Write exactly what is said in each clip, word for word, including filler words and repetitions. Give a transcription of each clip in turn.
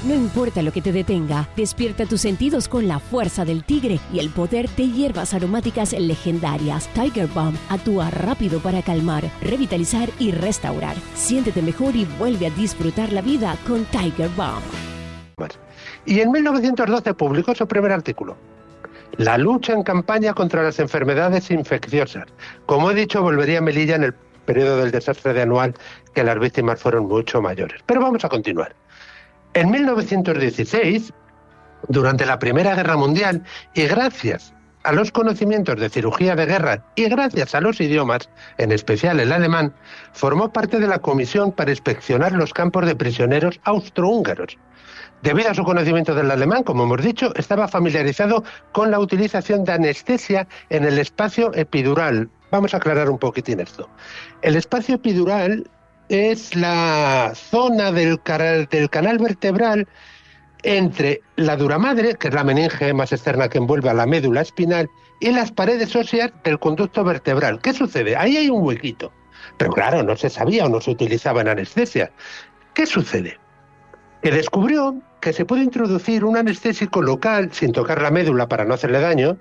No importa lo que te detenga, despierta tus sentidos con la fuerza del tigre y el poder de hierbas aromáticas legendarias. Tiger Balm actúa rápido para calmar, revitalizar y restaurar. Siéntete mejor y vuelve a disfrutar la vida con Tiger Balm. Y en mil novecientos doce publicó su primer artículo, La lucha en campaña contra las enfermedades infecciosas. Como he dicho, volvería a Melilla en el periodo del desastre de Anual, que las víctimas fueron mucho mayores. Pero vamos a continuar. En mil novecientos dieciséis, durante la Primera Guerra Mundial, y gracias a los conocimientos de cirugía de guerra y gracias a los idiomas, en especial el alemán, formó parte de la comisión para inspeccionar los campos de prisioneros austrohúngaros. Debido a su conocimiento del alemán, como hemos dicho, estaba familiarizado con la utilización de anestesia en el espacio epidural. Vamos a aclarar un poquitín esto. El espacio epidural es la zona del, car- del canal vertebral entre la duramadre, que es la meninge más externa que envuelve a la médula espinal, y las paredes óseas del conducto vertebral. ¿Qué sucede? Ahí hay un huequito. Pero claro, no se sabía o no se utilizaba en anestesia. ¿Qué sucede? Que descubrió que se puede introducir un anestésico local sin tocar la médula para no hacerle daño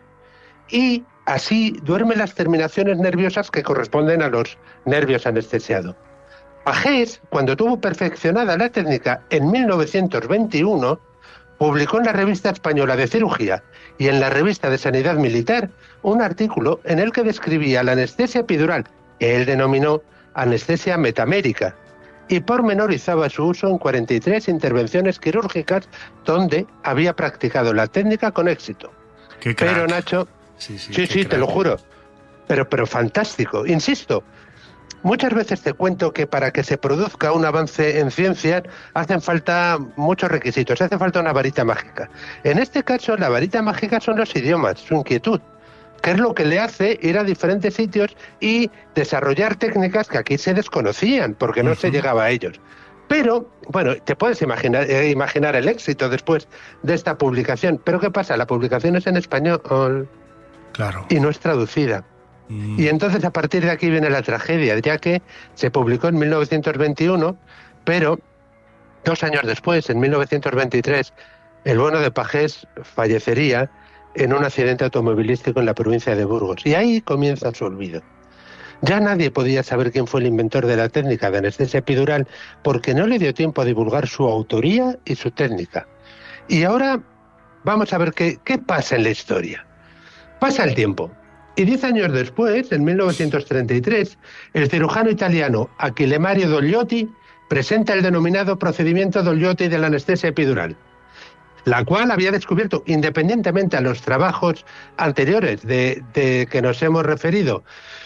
y así duerme las terminaciones nerviosas que corresponden a los nervios anestesiados. Pagés, cuando tuvo perfeccionada la técnica en mil novecientos veintiuno, publicó en la Revista Española de Cirugía y en la Revista de Sanidad Militar un artículo en el que describía la anestesia epidural, que él denominó anestesia metamérica, y pormenorizaba su uso en cuarenta y tres intervenciones quirúrgicas donde había practicado la técnica con éxito. Qué crack. Pero Nacho, sí, sí, sí, sí te lo juro, pero, pero fantástico, insisto. Muchas veces te cuento que para que se produzca un avance en ciencia hacen falta muchos requisitos, hace falta una varita mágica. En este caso, la varita mágica son los idiomas, su inquietud, que es lo que le hace ir a diferentes sitios y desarrollar técnicas que aquí se desconocían, porque no uh-huh. se llegaba a ellos. Pero, bueno, te puedes imaginar, eh, imaginar el éxito después de esta publicación. Pero ¿qué pasa? La publicación es en español claro. y no es traducida. Mm. Y entonces a partir de aquí viene la tragedia, ya que se publicó en mil novecientos veintiuno, pero dos años después, en mil novecientos veintitrés, el bueno de Pagés fallecería en un accidente automovilístico en la provincia de Burgos. Y ahí comienza su olvido. Ya nadie podía saber quién fue el inventor de la técnica de anestesia epidural porque no le dio tiempo a divulgar su autoría y su técnica. Y ahora vamos a ver qué, qué pasa en la historia. Pasa el tiempo. Y diez años después, en mil novecientos treinta y tres, el cirujano italiano Achille Mario Dogliotti presenta el denominado procedimiento Dogliotti de la anestesia epidural, la cual había descubierto, independientemente a los trabajos anteriores de, de que nos hemos referido.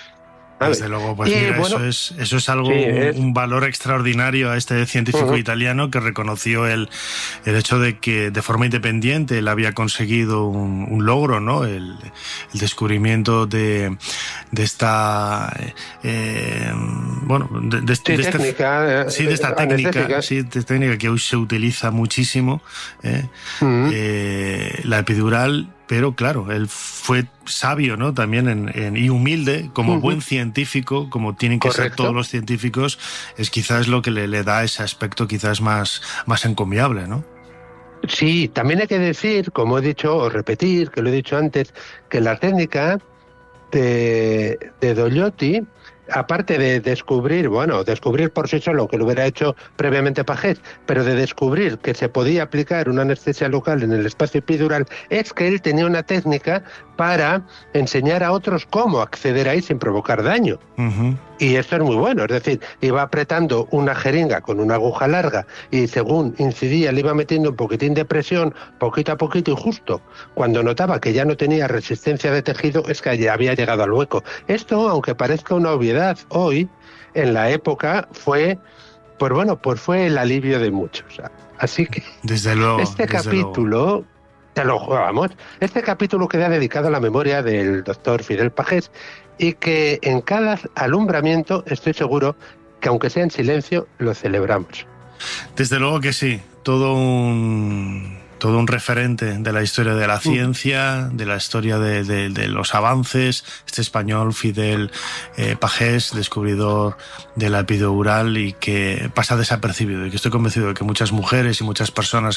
Desde luego, pues y, mira, bueno, eso es eso es algo, sí, es... un valor extraordinario a este científico uh-huh. italiano que reconoció el, el hecho de que de forma independiente él había conseguido un, un logro, ¿no? El, el descubrimiento de, de esta, eh, bueno, de, de, sí, de técnica, esta, sí, de esta técnica, sí, de técnica que hoy se utiliza muchísimo, ¿eh? Uh-huh. eh, la epidural. Pero claro, él fue sabio, ¿no? También en, en, y humilde, como uh-huh. buen científico, como tienen que Correcto. ser todos los científicos, es quizás lo que le, le da ese aspecto quizás más, más encomiable, ¿no? Sí, también hay que decir, como he dicho, o repetir, que lo he dicho antes, que la técnica de, de Dogliotti, aparte de descubrir, bueno, descubrir por sí solo, que lo hubiera hecho previamente Pagés, pero de descubrir que se podía aplicar una anestesia local en el espacio epidural, es que él tenía una técnica para enseñar a otros cómo acceder ahí sin provocar daño. Uh-huh. Y esto es muy bueno, es decir, iba apretando una jeringa con una aguja larga y según incidía le iba metiendo un poquitín de presión, poquito a poquito, y justo cuando notaba que ya no tenía resistencia de tejido es que ya había llegado al hueco. Esto, aunque parezca una obviedad hoy, en la época fue, pues bueno, pues fue el alivio de muchos. Así que desde luego, este desde capítulo... luego. Te lo jugamos. Este capítulo queda dedicado a la memoria del doctor Fidel Pagés y que en cada alumbramiento estoy seguro que aunque sea en silencio lo celebramos. Desde luego que sí, todo un todo un referente de la historia de la ciencia, de la historia de, de, de los avances, este español Fidel eh, Pagés, descubridor de la epidural y que pasa desapercibido, y que estoy convencido de que muchas mujeres y muchas personas